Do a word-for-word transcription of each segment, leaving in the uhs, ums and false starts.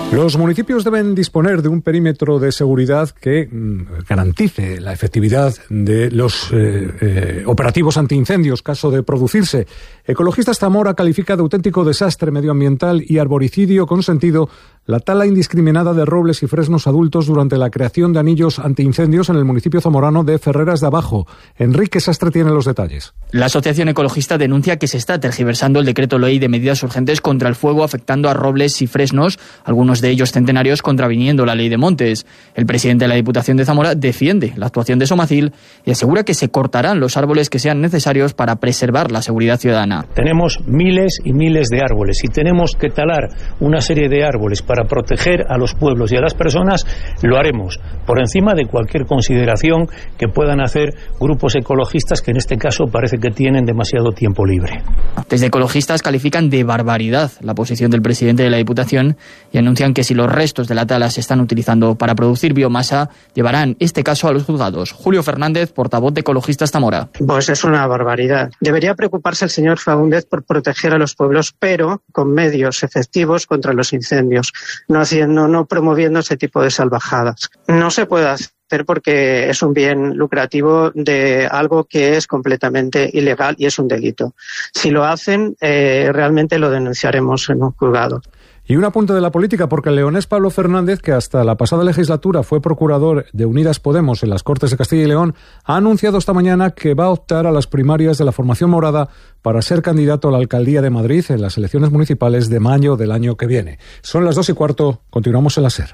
Los municipios deben disponer de un perímetro de seguridad que mm, garantice la efectividad de los eh, eh, operativos antiincendios, caso de producirse. Ecologistas Zamora califica de auténtico desastre medioambiental y arboricidio consentido la tala indiscriminada de robles y fresnos adultos durante la creación de anillos antiincendios en el municipio zamorano de Ferreras de Abajo. Enrique Sastre tiene los detalles. La asociación ecologista denuncia que se está tergiversando el decreto ley de medidas urgentes contra el fuego, afectando a robles y fresnos, algunos de ellos centenarios, contraviniendo la ley de montes. El presidente de la Diputación de Zamora defiende la actuación de Somacil y asegura que se cortarán los árboles que sean necesarios para preservar la seguridad ciudadana. Tenemos miles y miles de árboles y tenemos que talar una serie de árboles para proteger a los pueblos y a las personas. Lo haremos por encima de cualquier consideración que puedan hacer grupos ecologistas que en este caso parece que tienen demasiado tiempo libre. Desde ecologistas califican de barbaridad la posición del presidente de la Diputación y anuncian que si los restos de la tala se están utilizando para producir biomasa, llevarán este caso a los juzgados. Julio Fernández, portavoz de Ecologistas Zamora. Pues es una barbaridad. Debería preocuparse el señor Faúndez por proteger a los pueblos, pero con medios efectivos contra los incendios, no haciendo, no promoviendo ese tipo de salvajadas. No se puede hacer porque es un bien lucrativo de algo que es completamente ilegal y es un delito. Si lo hacen, eh, realmente lo denunciaremos en un juzgado. Y un apunte de la política, porque el leonés Pablo Fernández, que hasta la pasada legislatura fue procurador de Unidas Podemos en las Cortes de Castilla y León, ha anunciado esta mañana que va a optar a las primarias de la formación morada para ser candidato a la alcaldía de Madrid en las elecciones municipales de mayo del año que viene. Son las dos y cuarto, continuamos en la SER.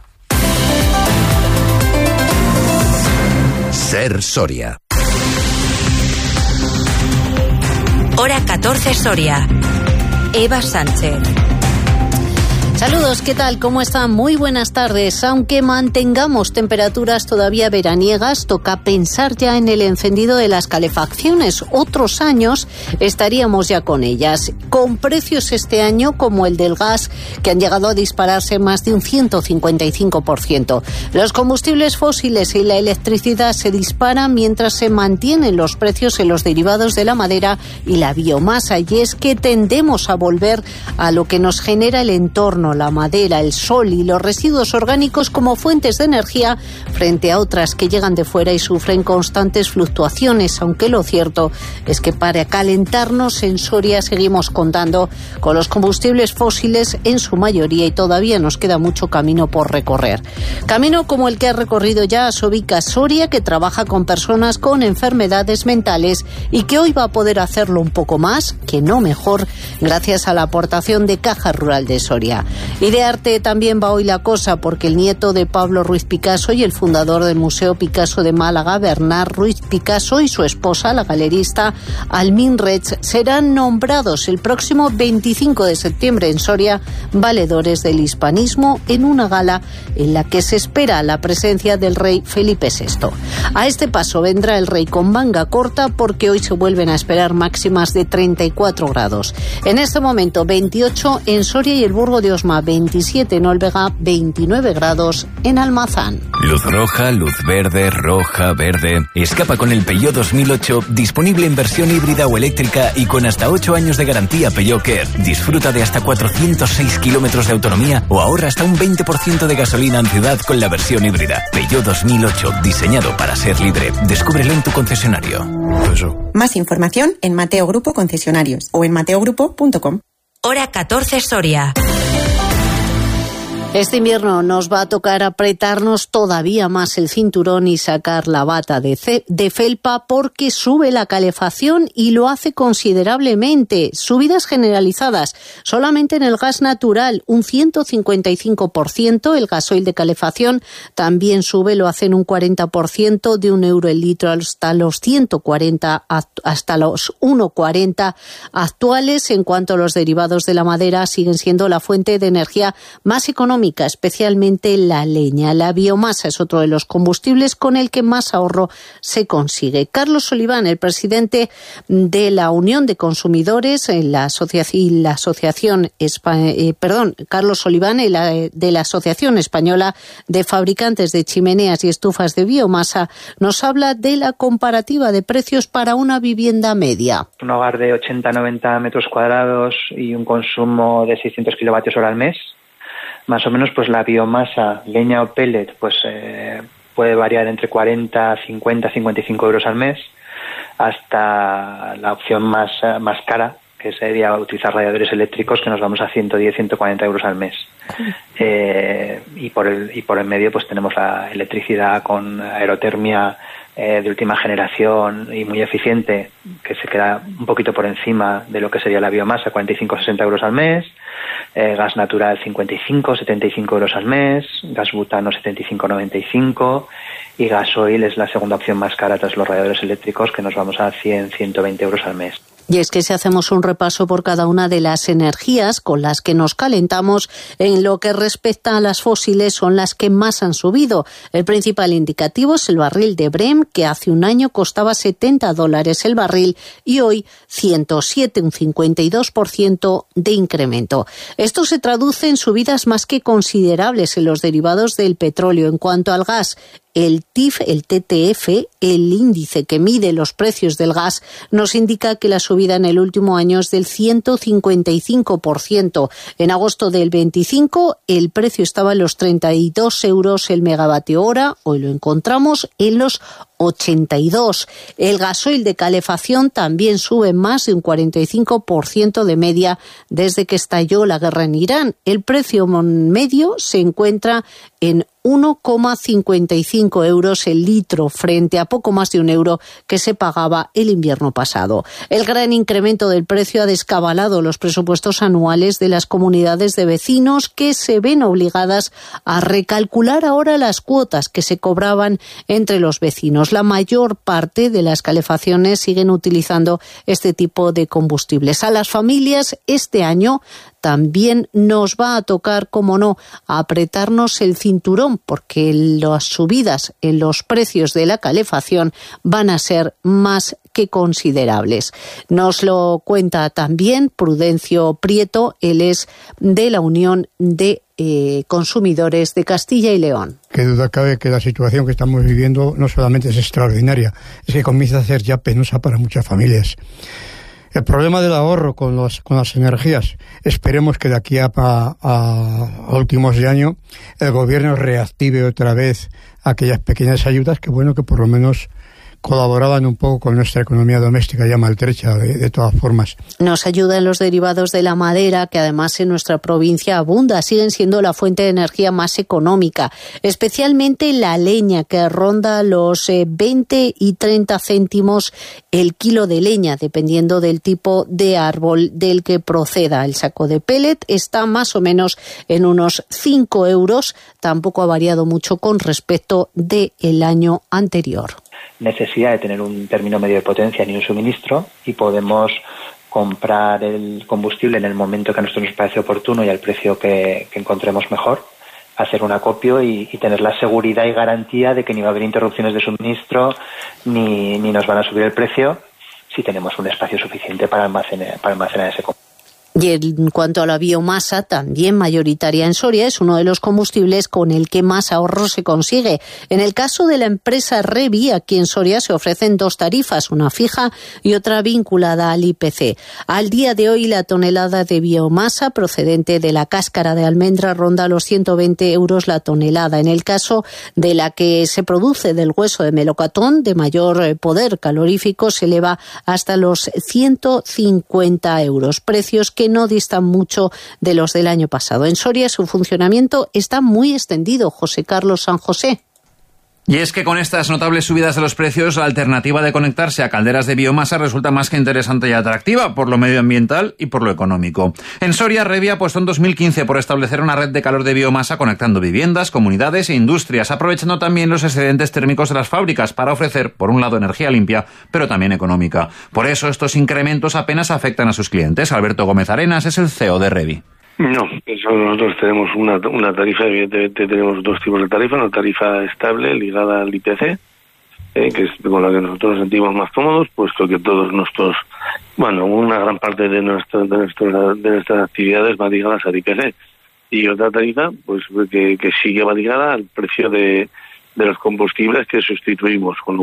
SER Soria. Hora catorce Soria. Eva Sánchez. Saludos, ¿qué tal? ¿Cómo están? Muy buenas tardes. Aunque mantengamos temperaturas todavía veraniegas, toca pensar ya en el encendido de las calefacciones. Otros años estaríamos ya con ellas, con precios este año como el del gas, que han llegado a dispararse más de un ciento cincuenta y cinco por ciento. Los combustibles fósiles y la electricidad se disparan mientras se mantienen los precios en los derivados de la madera y la biomasa, y es que tendemos a volver a lo que nos genera el entorno, la madera, el sol y los residuos orgánicos como fuentes de energía, frente a otras que llegan de fuera y sufren constantes fluctuaciones, aunque lo cierto es que para calentarnos en Soria seguimos contando con los combustibles fósiles en su mayoría y todavía nos queda mucho camino por recorrer. Camino como el que ha recorrido ya Sobica Soria, que trabaja con personas con enfermedades mentales y que hoy va a poder hacerlo un poco más, que no mejor, gracias a la aportación de Caja Rural de Soria. Y de arte también va hoy la cosa, porque el nieto de Pablo Ruiz Picasso y el fundador del Museo Picasso de Málaga, Bernard Ruiz Picasso, y su esposa, la galerista Almin Reig, serán nombrados el próximo veinticinco de septiembre en Soria valedores del hispanismo en una gala en la que se espera la presencia del rey Felipe sexto. A este paso vendrá el rey con manga corta, porque hoy se vuelven a esperar máximas de treinta y cuatro grados. En este momento veintiocho en Soria y el Burgo de Osma, veintisiete en Olvega, veintinueve grados en Almazán. Luz roja, luz verde, roja, verde. Escapa con el Peugeot dos mil ocho, disponible en versión híbrida o eléctrica y con hasta ocho años de garantía Peugeot Care. Disfruta de hasta cuatrocientos seis kilómetros de autonomía o ahorra hasta un veinte por ciento de gasolina en ciudad con la versión híbrida. Peugeot dos mil ocho, diseñado para ser libre. Descúbrelo en tu concesionario. Eso. Más información en Mateo Grupo Concesionarios o en mateo grupo punto com. Hora catorce Soria. Este invierno nos va a tocar apretarnos todavía más el cinturón y sacar la bata de, ce- de felpa, porque sube la calefacción y lo hace considerablemente. Subidas generalizadas solamente en el gas natural, un ciento cincuenta y cinco por ciento. El gasoil de calefacción también sube, lo hace en un cuarenta por ciento, de un euro el litro hasta los ciento cuarenta, hasta los uno cuarenta actuales. En cuanto a los derivados de la madera, siguen siendo la fuente de energía más económica, especialmente la leña. La biomasa es otro de los combustibles con el que más ahorro se consigue. Carlos Oliván, el presidente de la Unión de Consumidores, en la asociación, la asociación eh, perdón, Carlos Oliván, de la Asociación Española de Fabricantes de Chimeneas y Estufas de Biomasa, nos habla de la comparativa de precios para una vivienda media. Un hogar de ochenta a noventa metros cuadrados y un consumo de seiscientos kilovatios hora al mes. Más o menos, pues la biomasa, leña o pellet, pues eh, puede variar entre cuarenta, cincuenta, cincuenta y cinco euros al mes, hasta la opción más, más cara, que sería utilizar radiadores eléctricos, que nos vamos a ciento diez, ciento cuarenta euros al mes. Eh, y por el y por el medio pues tenemos la electricidad con aerotermia eh, de última generación y muy eficiente, que se queda un poquito por encima de lo que sería la biomasa, cuarenta y cinco, sesenta euros al mes. Eh, gas natural cincuenta y cinco, setenta y cinco euros al mes, gas butano setenta y cinco, noventa y cinco, y gasoil es la segunda opción más cara tras los radiadores eléctricos, que nos vamos a cien, ciento veinte euros al mes. Y es que si hacemos un repaso por cada una de las energías con las que nos calentamos, en lo que respecta a las fósiles son las que más han subido. El principal indicativo es el barril de Brent, que hace un año costaba setenta dólares el barril y hoy ciento siete, un cincuenta y dos por ciento de incremento. Esto se traduce en subidas más que considerables en los derivados del petróleo. En cuanto al gas, el T I F, el T T F, el índice que mide los precios del gas, nos indica que la subida en el último año es del ciento cincuenta y cinco por ciento. En agosto del veinticinco, el precio estaba en los treinta y dos euros el megavatio hora. Hoy lo encontramos en los ochenta y dos. El gasoil de calefacción también sube más de un cuarenta y cinco por ciento de media desde que estalló la guerra en Irán. El precio medio se encuentra en uno coma cincuenta y cinco euros el litro, frente a poco más de un euro que se pagaba el invierno pasado. El gran incremento del precio ha descabalado los presupuestos anuales de las comunidades de vecinos, que se ven obligadas a recalcular ahora las cuotas que se cobraban entre los vecinos. La mayor parte de las calefacciones siguen utilizando este tipo de combustibles. A las familias este año también nos va a tocar, como no, apretarnos el cinturón, porque las subidas en los precios de la calefacción van a ser más que considerables. Nos lo cuenta también Prudencio Prieto, él es de la Unión de eh, Consumidores de Castilla y León. Qué duda cabe que la situación que estamos viviendo no solamente es extraordinaria, es que comienza a ser ya penosa para muchas familias. El problema del ahorro con, los, con las energías, esperemos que de aquí a, a, a últimos de año el gobierno reactive otra vez aquellas pequeñas ayudas que, bueno, que por lo menos colaboraban un poco con nuestra economía doméstica ya maltrecha de, de todas formas. Nos ayudan los derivados de la madera, que además en nuestra provincia abunda, siguen siendo la fuente de energía más económica, especialmente la leña, que ronda los eh, veinte y treinta céntimos el kilo de leña, dependiendo del tipo de árbol del que proceda. El saco de pellet está más o menos en unos cinco euros, tampoco ha variado mucho con respecto del año anterior. Necesidad de tener un término medio de potencia ni un suministro, y podemos comprar el combustible en el momento que a nosotros nos parece oportuno y al precio que, que encontremos mejor, hacer un acopio y, y tener la seguridad y garantía de que ni va a haber interrupciones de suministro ni, ni nos van a subir el precio, si tenemos un espacio suficiente para almacenar, para almacenar ese combustible. Y en cuanto a la biomasa, también mayoritaria en Soria, es uno de los combustibles con el que más ahorro se consigue. En el caso de la empresa Revi, aquí en Soria se ofrecen dos tarifas, una fija y otra vinculada al I P C. Al día de hoy, la tonelada de biomasa procedente de la cáscara de almendra ronda los ciento veinte euros la tonelada. En el caso de la que se produce del hueso de melocotón, de mayor poder calorífico, se eleva hasta los ciento cincuenta euros, precios que no distan mucho de los del año pasado. En Soria su funcionamiento está muy extendido. José Carlos San José. Y es que con estas notables subidas de los precios, la alternativa de conectarse a calderas de biomasa resulta más que interesante y atractiva por lo medioambiental y por lo económico. En Soria, Revi apostó en dos mil quince por establecer una red de calor de biomasa conectando viviendas, comunidades e industrias, aprovechando también los excedentes térmicos de las fábricas para ofrecer, por un lado, energía limpia, pero también económica. Por eso, estos incrementos apenas afectan a sus clientes. Alberto Gómez Arenas es el C E O de Revi. No, eso nosotros tenemos una, una tarifa, evidentemente tenemos dos tipos de tarifa, una tarifa estable ligada al I P C, eh, que es con la que nosotros nos sentimos más cómodos, puesto que todos nuestros, bueno, una gran parte de, nuestra, de, nuestro, de nuestras actividades va ligadas al I P C, y otra tarifa, pues que, que sigue va ligada al precio de, de los combustibles que sustituimos, con lo cual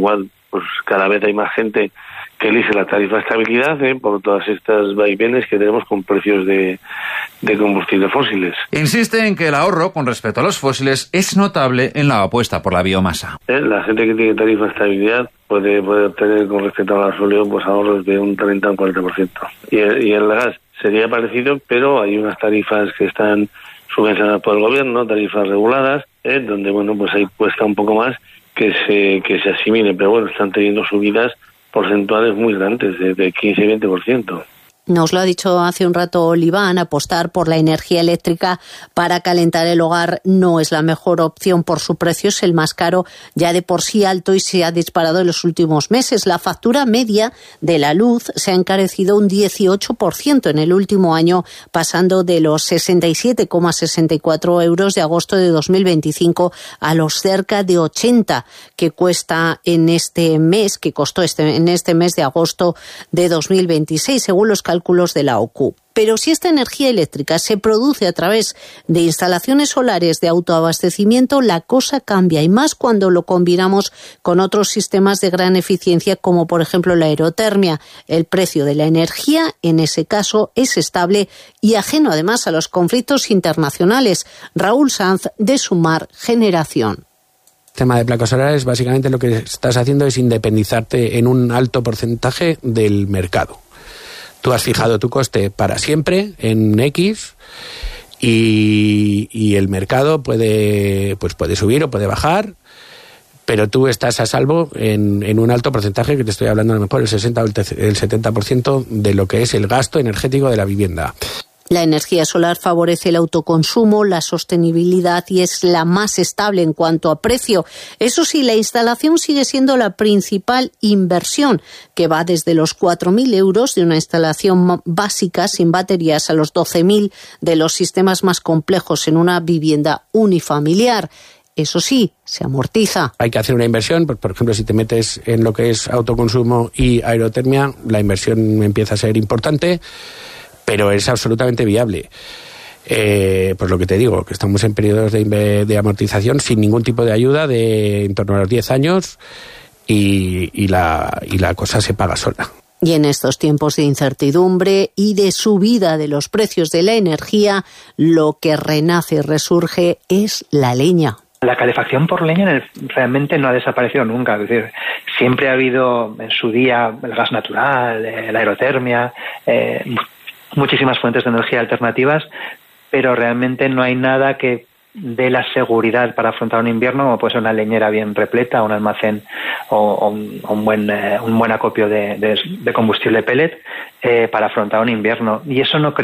pues cada vez hay más gente que elige la tarifa de estabilidad ¿eh? por todas estas vaivenes que tenemos con precios de, de combustibles fósiles. Insiste en que el ahorro con respecto a los fósiles es notable en la apuesta por la biomasa. ¿Eh? La gente que tiene tarifa de estabilidad puede, puede obtener con respecto al gasóleo pues ahorros de un treinta a un cuarenta por ciento. Y el, y el gas sería parecido, pero hay unas tarifas que están subvencionadas por el gobierno, tarifas reguladas, ¿eh? donde bueno pues ahí cuesta un poco más que se que se asimile, pero bueno, están teniendo subidas porcentuales muy grandes, de, de quince y veinte por ciento. Nos lo ha dicho hace un rato Oliván, apostar por la energía eléctrica para calentar el hogar no es la mejor opción por su precio, es el más caro, ya de por sí alto y se ha disparado en los últimos meses. La factura media de la luz se ha encarecido un dieciocho por ciento en el último año, pasando de los sesenta y siete coma sesenta y cuatro euros de agosto de dos mil veinticinco a los cerca de ochenta que cuesta en este mes, que costó este, en este mes de agosto de dos mil veintiséis, según los cálculos de la O C U. Pero si esta energía eléctrica se produce a través de instalaciones solares de autoabastecimiento, la cosa cambia, y más cuando lo combinamos con otros sistemas de gran eficiencia, como por ejemplo la aerotermia. El precio de la energía, en ese caso, es estable y ajeno además a los conflictos internacionales. Raúl Sanz, de Sumar Generación. El tema de placas solares, básicamente lo que estás haciendo es independizarte en un alto porcentaje del mercado. Tú has fijado tu coste para siempre en X y, y el mercado puede, pues puede subir o puede bajar, pero tú estás a salvo en, en un alto porcentaje, que te estoy hablando a lo mejor el sesenta o el setenta por ciento de lo que es el gasto energético de la vivienda. La energía solar favorece el autoconsumo, la sostenibilidad y es la más estable en cuanto a precio. Eso sí, la instalación sigue siendo la principal inversión, que va desde los cuatro mil euros de una instalación básica sin baterías a los doce mil de los sistemas más complejos en una vivienda unifamiliar. Eso sí, se amortiza. Hay que hacer una inversión, por ejemplo, si te metes en lo que es autoconsumo y aerotermia, la inversión empieza a ser importante, pero es absolutamente viable. Eh, pues lo que te digo, que estamos en periodos de, de amortización sin ningún tipo de ayuda de en torno a los diez años y, y, la, y la cosa se paga sola. Y en estos tiempos de incertidumbre y de subida de los precios de la energía, lo que renace y resurge es la leña. La calefacción por leña realmente no ha desaparecido nunca. Es decir, siempre ha habido en su día el gas natural, la aerotermia, eh, muchísimas fuentes de energía alternativas, pero realmente no hay nada que dé la seguridad para afrontar un invierno, como puede ser una leñera bien repleta, un almacén o, o un, un buen eh, un buen acopio de, de, de combustible pellet eh, para afrontar un invierno. Y eso no